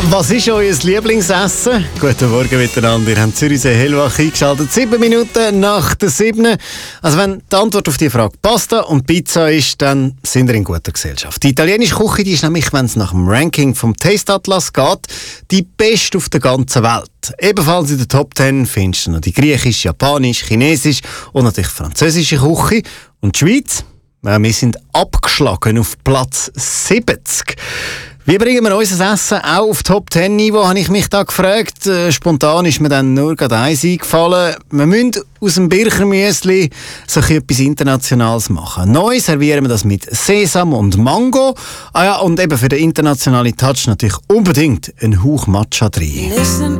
Was ist euer Lieblingsessen? Guten Morgen miteinander. Ihr habt Zürichsee hellwach eingeschaltet. 7 Minuten nach der 7. Also wenn die Antwort auf die Frage Pasta und Pizza ist, dann sind wir in guter Gesellschaft. Die italienische Küche die ist nämlich, wenn es nach dem Ranking vom Taste Atlas geht, die beste auf der ganzen Welt. Ebenfalls in der Top 10 findest du noch die griechische, japanische, chinesische und natürlich französische Küche. Und die Schweiz? Ja, wir sind abgeschlagen auf Platz 70. Wie bringen wir unser Essen auch auf Top-10-Niveau, habe ich mich da gefragt. Spontan ist mir dann nur gerade eins eingefallen. Wir müssen aus dem Birchermüsli so etwas Internationales machen. Neu servieren wir das mit Sesam und Mango. Ah ja, und eben für den internationalen Touch natürlich unbedingt ein Hauch Matcha drin.